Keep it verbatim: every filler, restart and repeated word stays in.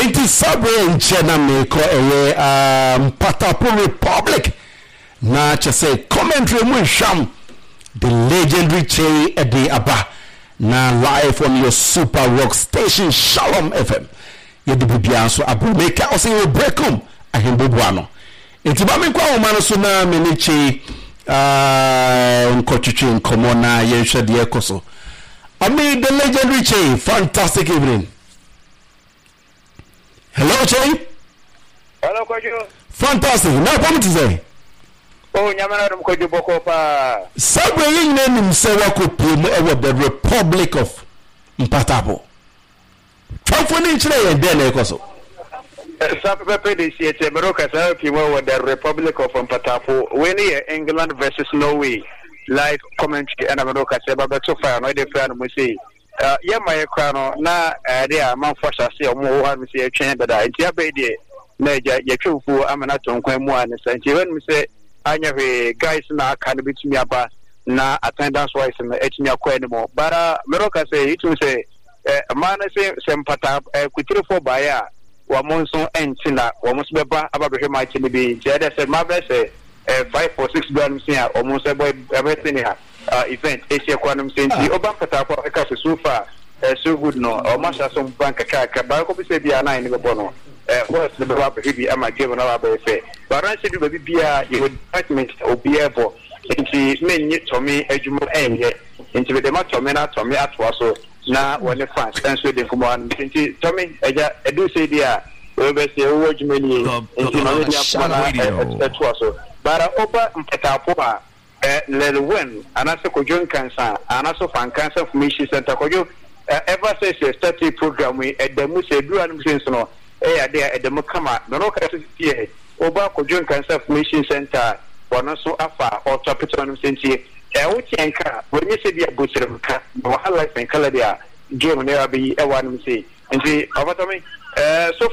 Enti sabre nchena meko ewe um Patapo Republic na chese commentary mu sham the legendary Che Ede Aba na live on your super rock station Shalom F M. Yedi bibia so abumeka o say break home ahembobuano. Enti ba me kwa o man so na me ne Che ah nkochuchu nkomo na yehwe de ekoso. Ami the legendary Che, fantastic evening. Hello, Che. Hello, Kojo. Fantastic. Now, what to say? Oh, Nyamana Kojo Boko pa. Sabre yin name say wako pemu ewo the Republic of Mpatapo. Twafoni nchire yen den ekoso. Sabre pe de siete Meroka sa pemu the Republic of Mpatapo. When here England versus Norway. Live commentary and Meroka say baba to fire no dey fire no say. Uh, yeah, my crown na there, man, for us, see, more one, see a chain that I tell baby, Major, your true fool, I'm not on Quemo, and when we say, I never guys now can't be to me about na attendance wise and etching anymore. But uh, Meroka say, it will say, a man, I say, some patap, a quitter for buyer, or monsoon and sinner, almost better about him, I can be, Jada said, my best say, five or six grams here, almost everything here. Uh, event Asia Quantum Sainty Oban Patapo because so far uh, so good no or masha some bank kaka ba ko be say bia nine go bono eh what's the baba heavy am I give na ba say but ran say do be bia you department obi ebo nti menye tomi adwumo enye nti be ma tomi na tomi atwa so na wone fans and so de komo an nti tomi eja edu say dia we be say wo adwumo ni nti ma me ya atwa so bara oba Patapo ba Uh, let win and I say Kojo cancer and also fan cancer information center Kojo uh, ever says a study program we at the Muse do and no eh there at the Mukama no can see over Kojo cancer information center one also afa or capital center eh wuti enka when you say be a butcher ka no highlight and color there game never be e one say nti over to me uh so